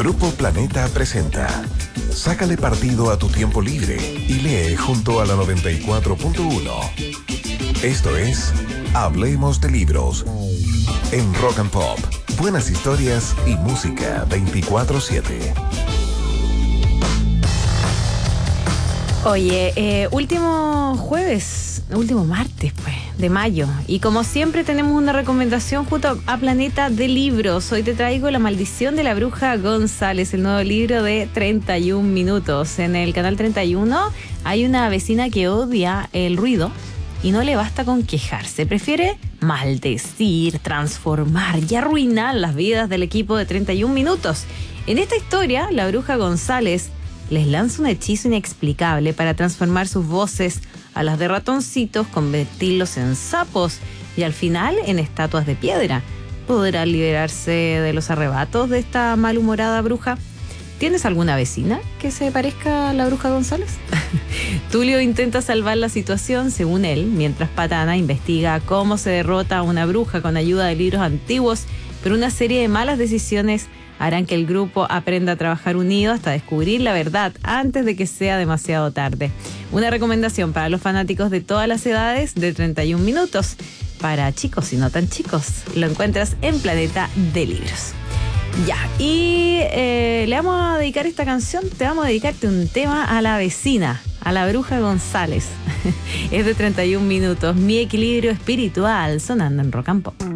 Grupo Planeta presenta Sácale partido a tu tiempo libre y lee junto a la 94.1. Esto es Hablemos de Libros en Rock and Pop. Buenas historias y música 24/7. Oye, último martes de mayo, y como siempre tenemos una recomendación junto a Planeta de Libros. Hoy te traigo La maldición de la bruja González, el nuevo libro de 31 minutos. En el canal 31 hay una vecina que odia el ruido y no le basta con quejarse, prefiere maldecir, transformar y arruinar las vidas del equipo de 31 minutos. En esta historia, la bruja González les lanza un hechizo inexplicable para transformar sus voces a las de ratoncitos, convertirlos en sapos y al final en estatuas de piedra. ¿Podrá liberarse de los arrebatos de esta malhumorada bruja? ¿Tienes alguna vecina que se parezca a la bruja González? Tulio intenta salvar la situación, según él, mientras Patana investiga cómo se derrota a una bruja con ayuda de libros antiguos, pero una serie de malas decisiones harán que el grupo aprenda a trabajar unido hasta descubrir la verdad antes de que sea demasiado tarde. Una recomendación para los fanáticos de todas las edades de 31 minutos. Para chicos y no tan chicos. Lo encuentras en Planeta de Libros. Ya, y le vamos a dedicar esta canción, te vamos a dedicarte un tema a la vecina, a la bruja González. Es de 31 minutos. Mi equilibrio espiritual, sonando en Rock and Pop.